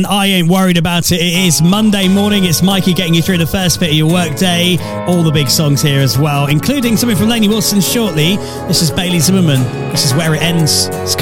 I ain't worried about it. It is Monday morning. It's Mikey getting you through the first bit of your work day. All the big songs here as well, including something from Lainey Wilson shortly. This is Bailey Zimmerman. This is Where It Ends. It's